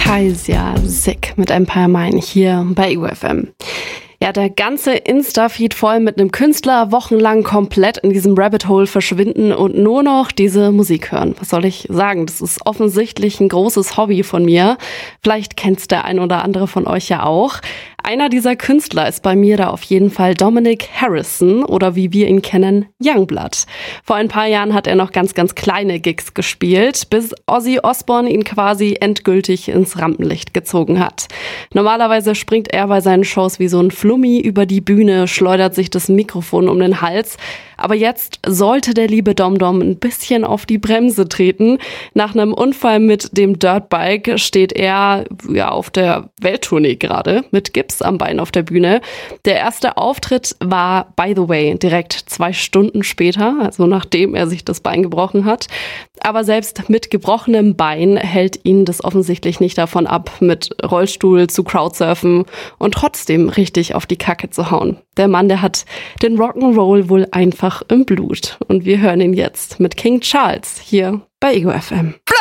Kaisia Sick mit Empire Mine hier bei Ego FM. Ja, der ganze Insta-Feed voll mit einem Künstler, wochenlang komplett in diesem Rabbit Hole verschwinden und nur noch diese Musik hören. Was soll ich sagen? Das ist offensichtlich ein großes Hobby von mir. Vielleicht kennt's der ein oder andere von euch ja auch. Einer dieser Künstler ist bei mir da auf jeden Fall Dominic Harrison oder wie wir ihn kennen, Yungblud. Vor ein paar Jahren hat er noch ganz, ganz kleine Gigs gespielt, bis Ozzy Osbourne ihn quasi endgültig ins Rampenlicht gezogen hat. Normalerweise springt er bei seinen Shows wie so ein Flummi über die Bühne, schleudert sich das Mikrofon um den Hals. Aber jetzt sollte der liebe Dom-Dom ein bisschen auf die Bremse treten. Nach einem Unfall mit dem Dirtbike steht er auf der Welttournee gerade mit Gips am Bein auf der Bühne. Der erste Auftritt war, by the way, direkt 2 Stunden später, also nachdem er sich das Bein gebrochen hat. Aber selbst mit gebrochenem Bein hält ihn das offensichtlich nicht davon ab, mit Rollstuhl zu Crowdsurfen und trotzdem richtig auf die Kacke zu hauen. Der Mann, der hat den Rock'n'Roll wohl einfach im Blut. Und wir hören ihn jetzt mit King Charles hier bei Ego FM.